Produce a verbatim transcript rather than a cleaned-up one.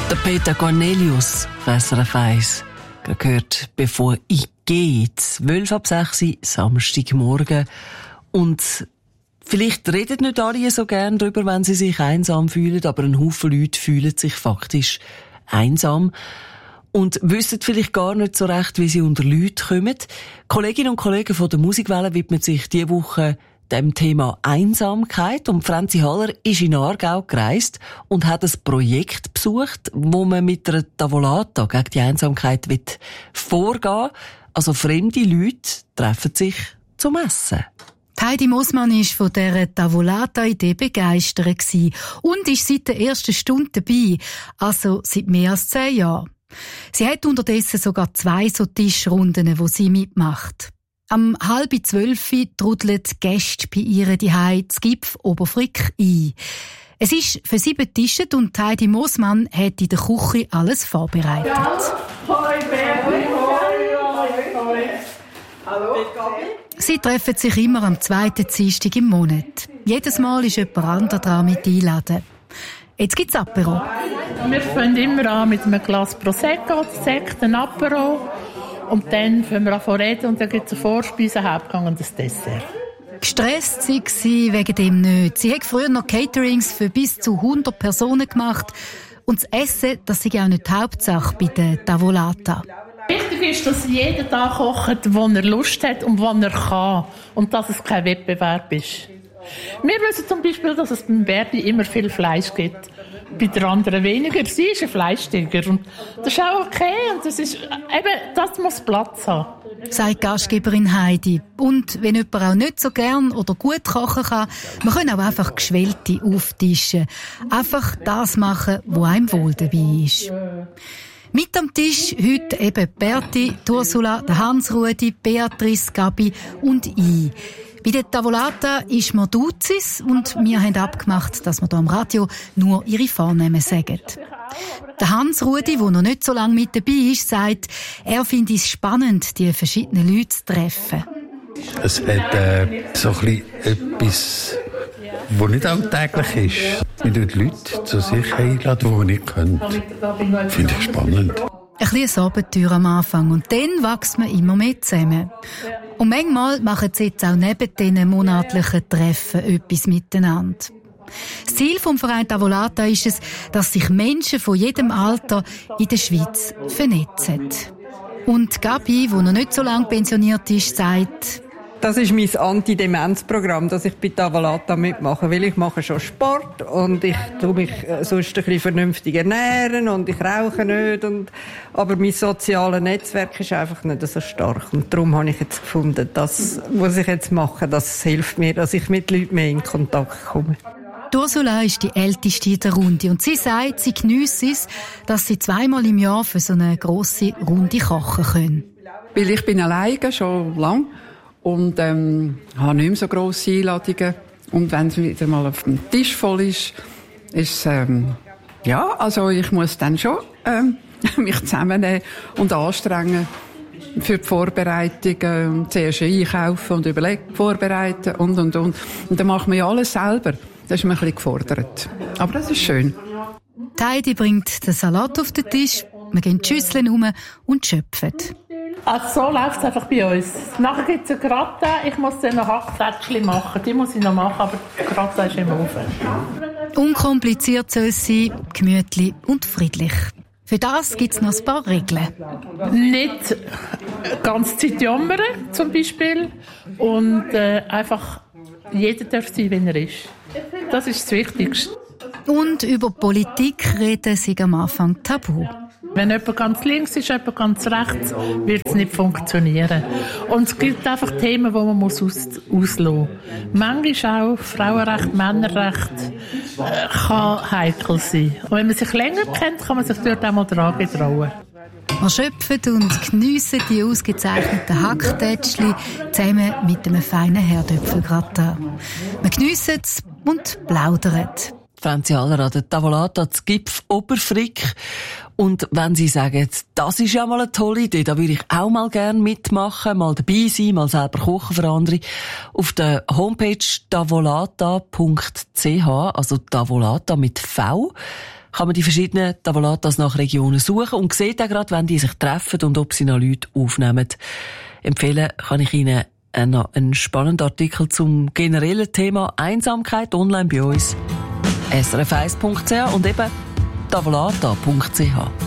Der Peter Cornelius, S R F eins, gehört «Bevor ich gehe», zwölf ab sechs, Samstagmorgen. Und vielleicht reden nicht alle so gern darüber, wenn sie sich einsam fühlen, aber ein Haufen Leute fühlen sich faktisch einsam und wissen vielleicht gar nicht so recht, wie sie unter Leute kommen. Kolleginnen und Kollegen von der Musikwelle widmen sich diese Woche dem Thema Einsamkeit, und Franzi Haller ist in Aargau gereist und hat ein Projekt besucht, wo man mit einer Tavolata gegen die Einsamkeit vorgehen will. Also fremde Leute treffen sich zum Essen. Heidi Moosmann war von dieser Tavolata-Idee begeistert und ist seit der ersten Stunde dabei, also seit mehr als zehn Jahren. Sie hat unterdessen sogar zwei so Tischrunden, wo sie mitmacht. Am halb zwölf trudeln die Gäste bei ihr Zuhause zu Gipf Oberfrick ein. Es ist für sie betischt und Heidi Moosmann hat in der Küche alles vorbereitet. Hoi, Berli, hoi, hoi, hoi. Hallo. Sie treffen sich immer am zweiten Dienstag im Monat. Jedes Mal ist jemand anderes dran mit einladen. Jetzt gibt's Apero. Wir fangen immer an mit einem Glas Prosecco, Sekt, ein Apero. Und dann fangen wir an zu reden und dann gibt es eine Vorspeise, einen Hauptgang und ein Dessert. Gestresst war sie wegen dem nicht. Sie hat früher noch Caterings für bis zu hundert Personen gemacht. Und das Essen, das ist auch nicht die Hauptsache bei der Tavolata. Wichtig ist, dass jeder da kocht, wo er Lust hat und wo er kann. Und dass es kein Wettbewerb ist. Wir wissen zum Beispiel, dass es beim Berti immer viel Fleisch gibt. Bei der anderen weniger. Sie ist ein Fleischtiger. Und das ist auch okay. Und das ist, eben, das muss Platz haben. Sagt Gastgeberin Heidi. Und wenn jemand auch nicht so gern oder gut kochen kann, man kann auch einfach Geschwellte auftischen. Einfach das machen, wo einem wohl dabei ist. Mit am Tisch heute eben Berti, Ursula, der Hans-Rudi, Beatrice, Gabi und ich. Bei der Tavolata ist man Duzis und wir haben abgemacht, dass wir hier am Radio nur ihre Vornamen sagen. Der Hans-Rudi, der noch nicht so lange mit dabei ist, sagt, er finde es spannend, die verschiedenen Leute zu treffen. Es hat äh, so ein bisschen etwas, was nicht alltäglich ist. Wir laden Leute zu sich einladen, die wir nicht können. Finde ich spannend. Ein bisschen Abenteuer am Anfang und dann wächst man immer mehr zusammen. Und manchmal machen sie jetzt auch neben diesen monatlichen Treffen etwas miteinander. Das Ziel vom Verein Tavolata ist es, dass sich Menschen von jedem Alter in der Schweiz vernetzen. Und Gabi, die noch nicht so lange pensioniert ist, sagt: Das ist mein Anti-Demenz-Programm, das ich bei Tavolata mitmache, weil ich mache schon Sport und ich tue mich sonst ein bisschen vernünftig ernähren und ich rauche nicht. Und, aber mein soziales Netzwerk ist einfach nicht so stark. Und darum habe ich jetzt gefunden, das, was ich jetzt mache, das hilft mir, dass ich mit Leuten mehr in Kontakt komme. Ursula ist die Älteste in der Runde und sie sagt, sie geniesse es, dass sie zweimal im Jahr für so eine grosse Runde kochen können. Weil ich bin alleine schon lange und ähm, habe nicht mehr so grosse Einladungen. Und wenn es wieder mal auf dem Tisch voll ist, ist es, ähm, ja, also ich muss dann schon ähm, mich zusammennehmen und anstrengen für die Vorbereitungen. Zuerst einkaufen und überlegen, vorbereiten und, und, und. Und dann macht man ja alles selber. Das ist mir ein bisschen gefordert. Aber das ist schön. Die Heidi bringt den Salat auf den Tisch, wir gehen die Schüsseln um und schöpfen. Also so läuft es einfach bei uns. Nachher gibt es einen Gratin. Ich muss dann noch Hackplätzchen machen. Die muss ich noch machen, aber der Gratin ist im Ofen. Unkompliziert soll es sein, gemütlich und friedlich. Für das gibt es noch ein paar Regeln. Nicht ganz Zeit jammern, zum Beispiel. Und äh, einfach jeder darf sein, wie er ist. Das ist das Wichtigste. Und über Politik reden sie am Anfang tabu. Wenn jemand ganz links ist, jemand ganz rechts, wird es nicht funktionieren. Und es gibt einfach Themen, die man muss aus, auslassen muss. Manchmal auch Frauenrecht, Männerrecht äh, kann heikel sein. Und wenn man sich länger kennt, kann man sich dort auch mal dran getrauen. Wir schöpfen und geniessen die ausgezeichneten Hacktätschli zusammen mit einem feinen Herdöpfelgratin. Wir geniessen es und plaudern. Franzi Haller an der Tavolata zu Gipf Oberfrick. Und wenn Sie sagen, das ist ja mal eine tolle Idee, da würde ich auch mal gerne mitmachen, mal dabei sein, mal selber kochen für andere. Auf der Homepage tavolata punkt c h, also Tavolata mit V, kann man die verschiedenen Tavolatas nach Regionen suchen und sieht auch gerade, wenn die sich treffen und ob sie noch Leute aufnehmen. Empfehlen kann ich Ihnen noch einen spannenden Artikel zum generellen Thema Einsamkeit online bei uns. S R F eins punkt c h und eben tavolata punkt c h.